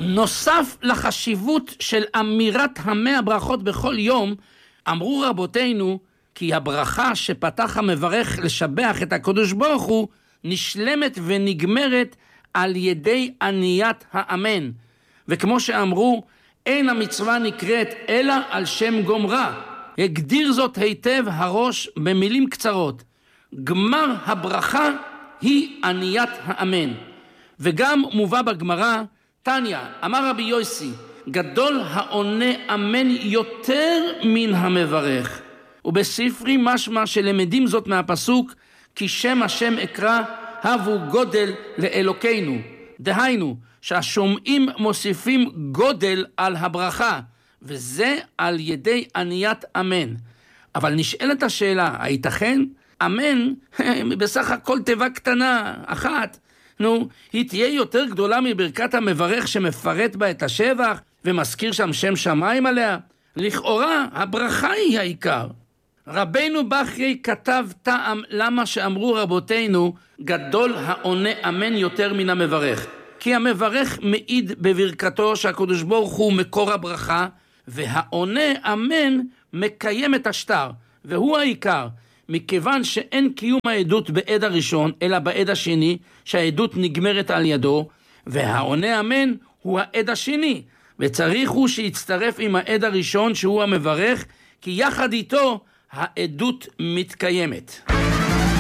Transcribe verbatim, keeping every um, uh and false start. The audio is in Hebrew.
נוסף לחשיבות של אמירת המאה ברכות בכל יום, אמרו רבותינו כי הברכה שפתח המברך לשבח את הקדוש ברוך הוא נשלמת ונגמרת על ידי עניית האמן. וכמו שאמרו, אין המצווה נקראת אלא על שם גומרה. הגדיר זאת היטב הראש במילים קצרות. גמר הברכה היא עניית האמן. וגם מובא בגמרא, תניא, אמר רבי יוסי, גדול העונה אמן יותר מן המברך. ובספרי משמע שלמדים זאת מהפסוק, כי שם השם אקרא הבו גודל לאלוקינו. דהיינו, שהשומעים מוסיפים גודל על הברכה, וזה על ידי עניית אמן. אבל נשאלת השאלה, הייתכן? אמן בסך הכל תיבה קטנה, אחת. נו, היא תהיה יותר גדולה מברכת המברך שמפרט בה את השבח ומזכיר שם שם שמיים עליה? לכאורה הברכה היא העיקר. רבינו בכרי כתב טעם למה שאמרו רבותינו גדול העונה אמן יותר מן המברך. כי המברך מעיד בברכתו שהקדוש ברוך הוא מקור הברכה, והעונה אמן מקיים את השטר, והוא העיקר. מכיוון שאין קיום העדות בעד הראשון, אלא בעד השני, שהעדות נגמרת על ידו, והעונה אמן הוא העד השני, וצריך הוא שיצטרף עם העד הראשון שהוא המברך, כי יחד איתו העדות מתקיימת.